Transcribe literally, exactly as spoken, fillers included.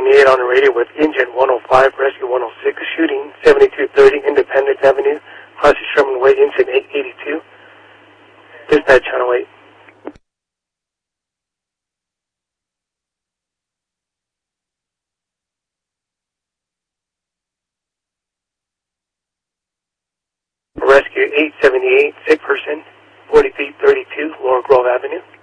twenty-eight on the radio with engine one oh five, rescue one oh six, shooting seventy-two thirty Independence Avenue, House Sherman Way, engine eight eighty-two. Dispatch channel eight. Rescue eight seventy-eight, sick person, forty feet thirty-two, Laurel Grove Avenue.